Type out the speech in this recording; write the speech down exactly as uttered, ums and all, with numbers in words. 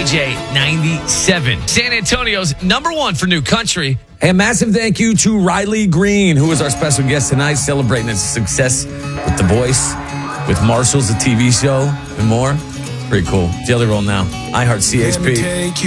J ninety-seven. San Antonio's number one for new country. Hey, a massive thank you to Riley Green, who is our special guest tonight, celebrating his success with The Voice, with Marshall's, a T V show, and more. Pretty cool. Jelly Roll now. I Heart C H P.